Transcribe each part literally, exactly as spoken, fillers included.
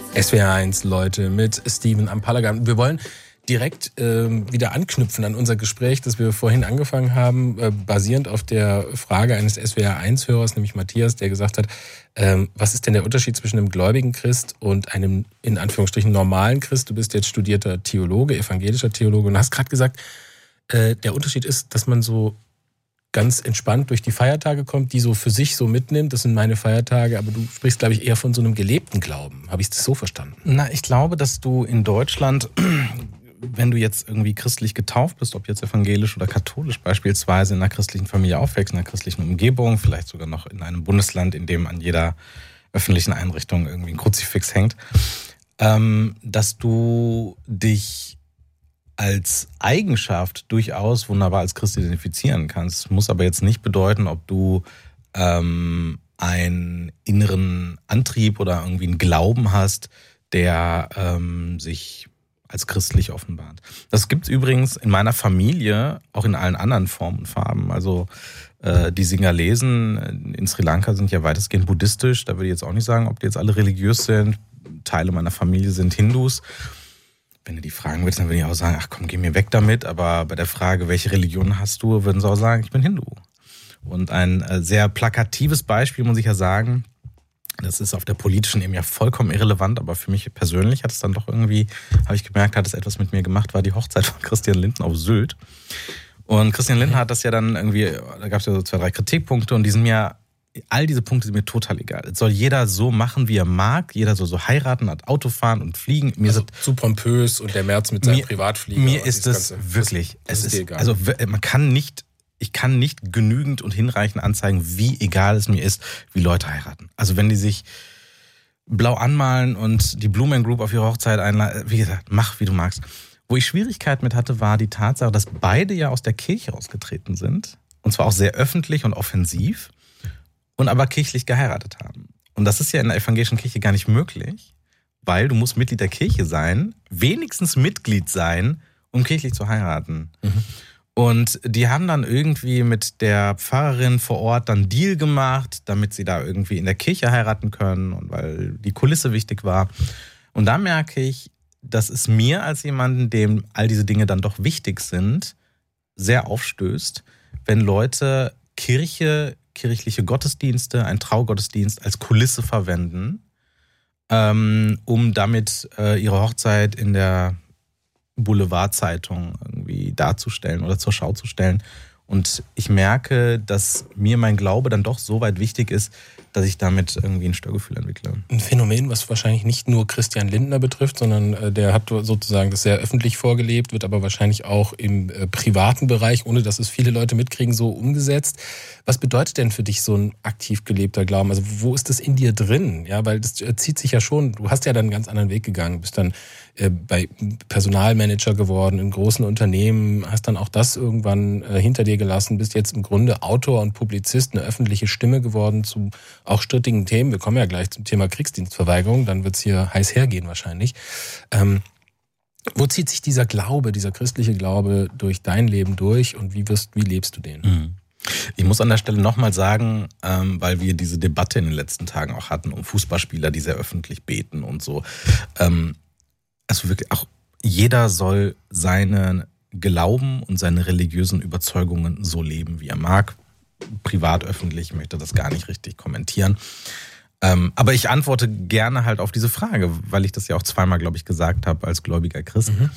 S W R eins, Leute, mit Steven am Palagan. Wir wollen direkt äh, wieder anknüpfen an unser Gespräch, das wir vorhin angefangen haben, äh, basierend auf der Frage eines S W R eins Hörers, nämlich Matthias, der gesagt hat, ähm, was ist denn der Unterschied zwischen einem gläubigen Christ und einem, in Anführungsstrichen, normalen Christ? Du bist jetzt studierter Theologe, evangelischer Theologe und hast gerade gesagt, äh, der Unterschied ist, dass man so ganz entspannt durch die Feiertage kommt, die so für sich so mitnimmt. Das sind meine Feiertage, aber du sprichst, glaube ich, eher von so einem gelebten Glauben. Habe ich das so verstanden? Na, ich glaube, dass du in Deutschland, wenn du jetzt irgendwie christlich getauft bist, ob jetzt evangelisch oder katholisch beispielsweise, in einer christlichen Familie aufwächst, in einer christlichen Umgebung, vielleicht sogar noch in einem Bundesland, in dem an jeder öffentlichen Einrichtung irgendwie ein Kruzifix hängt, ähm, dass du dich als Eigenschaft durchaus wunderbar als Christ identifizieren kannst. Das muss aber jetzt nicht bedeuten, ob du ähm, einen inneren Antrieb oder irgendwie einen Glauben hast, der ähm, sich als christlich offenbart. Das gibt's übrigens in meiner Familie auch in allen anderen Formen und Farben. Also äh, die Singalesen in Sri Lanka sind ja weitestgehend buddhistisch. Da würde ich jetzt auch nicht sagen, ob die jetzt alle religiös sind. Teile meiner Familie sind Hindus. Wenn du die fragen würdest, dann würde ich auch sagen, ach komm, geh mir weg damit. Aber bei der Frage, welche Religion hast du, würden sie auch sagen, ich bin Hindu. Und ein sehr plakatives Beispiel, muss ich ja sagen, das ist auf der politischen Ebene ja vollkommen irrelevant, aber für mich persönlich hat es dann doch irgendwie, habe ich gemerkt, hat es etwas mit mir gemacht, war die Hochzeit von Christian Lindner auf Sylt. Und Christian Lindner hat das ja dann irgendwie, da gab es ja so zwei, drei Kritikpunkte und die sind mir, all diese Punkte sind mir total egal. Es soll jeder so machen, wie er mag. Jeder soll so heiraten, hat Auto fahren und fliegen. Mir also sind, zu pompös und der Merz mit seinem mir, Privatflieger. Mir ist es wirklich, das, das es ist ist, egal. also man kann nicht, ich kann nicht genügend und hinreichend anzeigen, wie egal es mir ist, wie Leute heiraten. Also wenn die sich blau anmalen und die Blue Man Group auf ihre Hochzeit einladen, wie gesagt, mach, wie du magst. Wo ich Schwierigkeiten mit hatte, war die Tatsache, dass beide ja aus der Kirche ausgetreten sind. Und zwar auch sehr öffentlich und offensiv. Und aber kirchlich geheiratet haben. Und das ist ja in der evangelischen Kirche gar nicht möglich, weil du musst Mitglied der Kirche sein, wenigstens Mitglied sein, um kirchlich zu heiraten. Mhm. Und die haben dann irgendwie mit der Pfarrerin vor Ort dann Deal gemacht, damit sie da irgendwie in der Kirche heiraten können und weil die Kulisse wichtig war. Und da merke ich, dass es mir als jemanden, dem all diese Dinge dann doch wichtig sind, sehr aufstößt, wenn Leute Kirche, kirchliche Gottesdienste, ein Traugottesdienst als Kulisse verwenden, ähm, um damit äh, ihre Hochzeit in der Boulevardzeitung irgendwie darzustellen oder zur Schau zu stellen. Und ich merke, dass mir mein Glaube dann doch so weit wichtig ist, dass ich damit irgendwie ein Störgefühl entwickle. Ein Phänomen, was wahrscheinlich nicht nur Christian Lindner betrifft, sondern äh, der hat sozusagen das sehr öffentlich vorgelebt, wird aber wahrscheinlich auch im äh, privaten Bereich, ohne dass es viele Leute mitkriegen, so umgesetzt. Was bedeutet denn für dich so ein aktiv gelebter Glauben? Also wo ist das in dir drin? Ja, weil das äh, zieht sich ja schon, du hast ja dann einen ganz anderen Weg gegangen, bist dann äh, bei Personalmanager geworden, in großen Unternehmen, hast dann auch das irgendwann äh, hinter dir gelassen, bist jetzt im Grunde Autor und Publizist, eine öffentliche Stimme geworden zu auch strittigen Themen. Wir kommen ja gleich zum Thema Kriegsdienstverweigerung, dann wird's hier heiß hergehen wahrscheinlich. Ähm, wo zieht sich dieser Glaube, dieser christliche Glaube durch dein Leben durch und wie wirst, wie lebst du den? Mhm. Ich muss an der Stelle nochmal sagen, ähm, weil wir diese Debatte in den letzten Tagen auch hatten um Fußballspieler, die sehr öffentlich beten und so. Ähm, also wirklich auch jeder soll seinen Glauben und seine religiösen Überzeugungen so leben, wie er mag. Privat, öffentlich, möchte das gar nicht richtig kommentieren. Ähm, aber ich antworte gerne halt auf diese Frage, weil ich das ja auch zweimal, glaube ich, gesagt habe als gläubiger Christ. Mhm.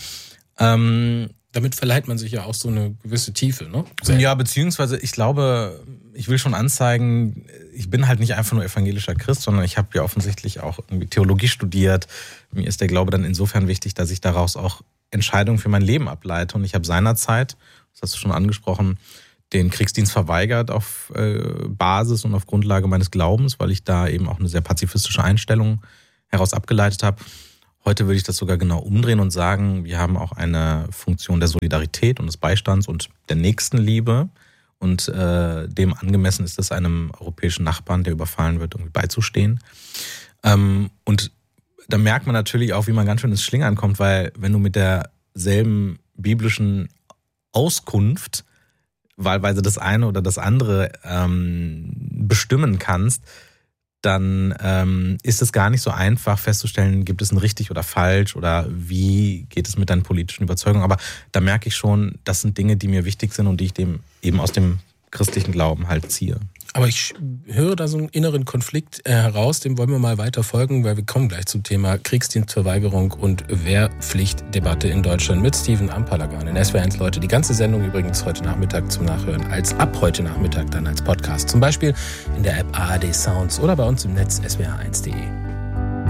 Ähm, Damit verleiht man sich ja auch so eine gewisse Tiefe, ne? Ja, beziehungsweise ich glaube, ich will schon anzeigen, ich bin halt nicht einfach nur evangelischer Christ, sondern ich habe ja offensichtlich auch irgendwie Theologie studiert. Mir ist der Glaube dann insofern wichtig, dass ich daraus auch Entscheidungen für mein Leben ableite. Und ich habe seinerzeit, das hast du schon angesprochen, den Kriegsdienst verweigert auf äh, Basis und auf Grundlage meines Glaubens, weil ich da eben auch eine sehr pazifistische Einstellung heraus abgeleitet habe. Heute würde ich das sogar genau umdrehen und sagen, wir haben auch eine Funktion der Solidarität und des Beistands und der Nächstenliebe. Und äh, dem angemessen ist es einem europäischen Nachbarn, der überfallen wird, irgendwie beizustehen. Ähm, und da merkt man natürlich auch, wie man ganz schön ins Schlingern kommt, weil wenn du mit derselben biblischen Auskunft wahlweise das eine oder das andere ähm, bestimmen kannst, dann ähm, ist es gar nicht so einfach festzustellen, gibt es ein richtig oder falsch oder wie geht es mit deinen politischen Überzeugungen. Aber da merke ich schon, das sind Dinge, die mir wichtig sind und die ich dem eben aus dem christlichen Glauben halt ziehe. Aber ich höre da so einen inneren Konflikt heraus, dem wollen wir mal weiter folgen, weil wir kommen gleich zum Thema Kriegsdienstverweigerung und Wehrpflichtdebatte in Deutschland mit Steven Ampalagan in S W R eins Leute. Die ganze Sendung übrigens heute Nachmittag zum Nachhören, als ab heute Nachmittag dann als Podcast. Zum Beispiel in der App A R D Sounds oder bei uns im Netz S W R eins punkt de.